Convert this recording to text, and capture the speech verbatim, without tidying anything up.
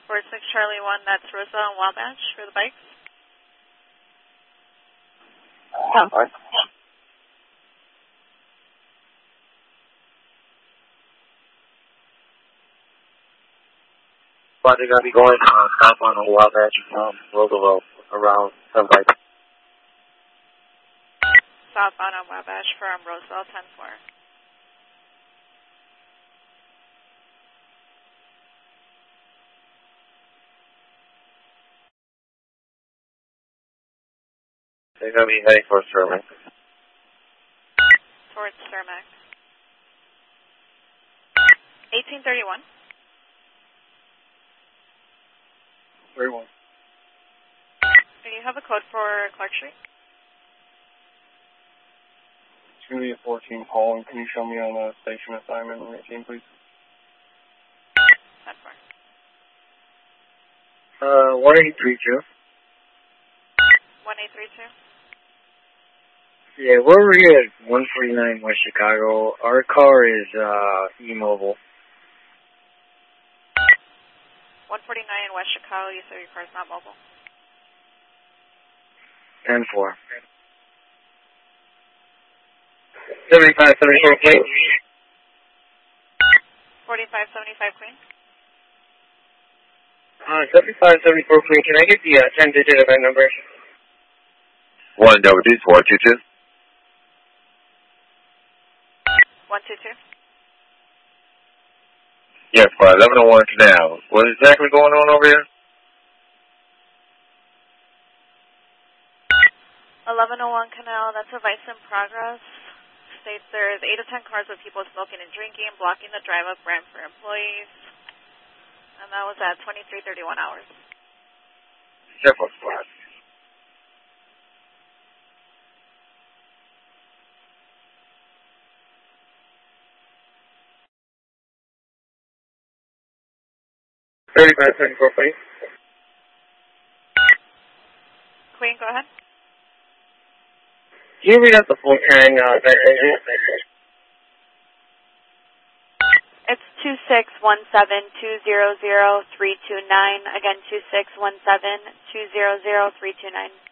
four six Charlie one, that's Rosa and Wabash for the bikes. Oh. Right. But they're going to be going uh, south on the Wabash from Roosevelt around seven five. Southbound on Wabash from Roosevelt ten four. They're going to be heading for Cermak. Towards Cermak. eighteen thirty-one. thirty-one. Do you have a code for Clark Street? It's going to be a fourteen call, and can you show me on the station assignment on eighteen, please? ten four. Uh, one eight three two. one eight three two. Yeah, we're over here at one forty-nine West Chicago. Our car is uh, E-Mobile. one forty-nine West Chicago, you said your car's not mobile. ten four. seventy-five seventy-four plate. forty-five seventy-five Queen. Uh, seventy-five seventy-four Queen. Can I get the uh, ten-digit event number? One double two four two two. one two two. Yes, for eleven oh one Canal. What is exactly going on over here? eleven oh one Canal, that's a vice in progress. States there's eight to ten cars with people smoking and drinking, blocking the drive-up ramp for employees. And that was at twenty-three thirty-one hours. Careful, squad. thirty-five seventy-four plate. Queen, go ahead. Can you read out the full Kang uh, event agent? It's two six one seven two zero zero three two nine. Again, two six one seven two zero zero three two nine.